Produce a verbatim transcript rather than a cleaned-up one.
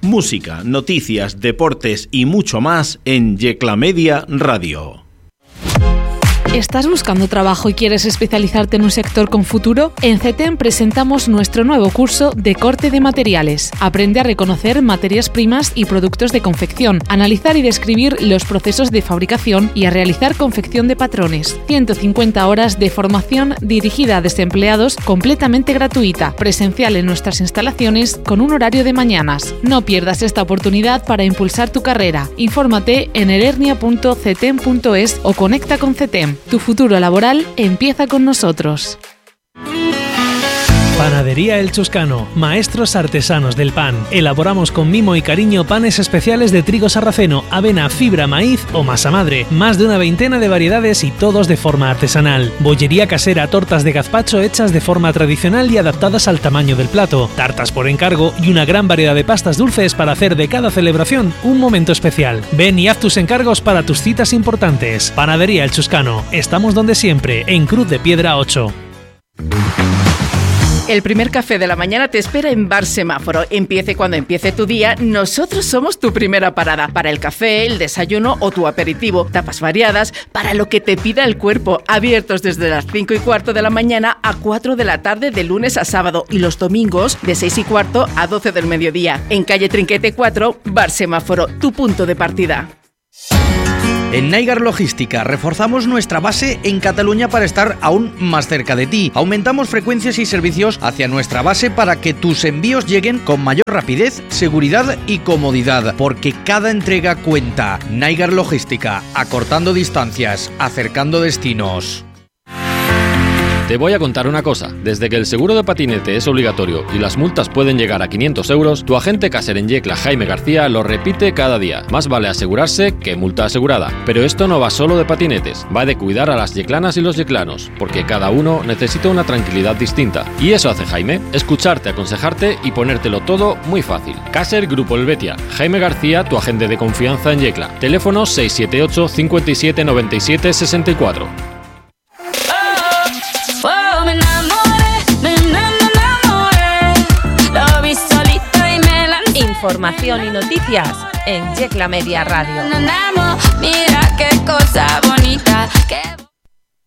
Música, noticias, deportes y mucho más en Yecla Media Radio. ¿Estás buscando trabajo y quieres especializarte en un sector con futuro? En CETEM presentamos nuestro nuevo curso de corte de materiales. Aprende a reconocer materias primas y productos de confección, analizar y describir los procesos de fabricación y a realizar confección de patrones. ciento cincuenta horas de formación dirigida a desempleados completamente gratuita, presencial en nuestras instalaciones con un horario de mañanas. No pierdas esta oportunidad para impulsar tu carrera. Infórmate en elernia punto cetem punto es o conecta con CETEM. Tu futuro laboral empieza con nosotros. Panadería El Chuscano, maestros artesanos del pan. Elaboramos con mimo y cariño panes especiales de trigo sarraceno, avena, fibra, maíz o masa madre. Más de una veintena de variedades y todos de forma artesanal. Bollería casera, tortas de gazpacho hechas de forma tradicional y adaptadas al tamaño del plato. Tartas por encargo y una gran variedad de pastas dulces para hacer de cada celebración un momento especial. Ven y haz tus encargos para tus citas importantes. Panadería El Chuscano. Estamos donde siempre, en Cruz de Piedra ocho. El primer café de la mañana te espera en Bar Semáforo. Empiece cuando empiece tu día, nosotros somos tu primera parada. Para el café, el desayuno o tu aperitivo. Tapas variadas para lo que te pida el cuerpo. Abiertos desde las cinco y cuarto de la mañana a cuatro de la tarde de lunes a sábado. Y los domingos de seis y cuarto a doce del mediodía. En calle Trinquete cuatro, Bar Semáforo, tu punto de partida. En Naigar Logística reforzamos nuestra base en Cataluña para estar aún más cerca de ti. Aumentamos frecuencias y servicios hacia nuestra base para que tus envíos lleguen con mayor rapidez, seguridad y comodidad, porque cada entrega cuenta. Naigar Logística, acortando distancias, acercando destinos. Te voy a contar una cosa. Desde que el seguro de patinete es obligatorio y las multas pueden llegar a quinientos euros, tu agente Caser en Yecla, Jaime García, lo repite cada día. Más vale asegurarse que multa asegurada. Pero esto no va solo de patinetes, va de cuidar a las yeclanas y los yeclanos, porque cada uno necesita una tranquilidad distinta. Y eso hace Jaime, escucharte, aconsejarte y ponértelo todo muy fácil. Caser Grupo Helvetia, Jaime García, tu agente de confianza en Yecla. Teléfono seis siete ocho, cinco siete, nueve siete, seis cuatro. Información y noticias en Yecla Media Radio. Mira qué cosa bonita.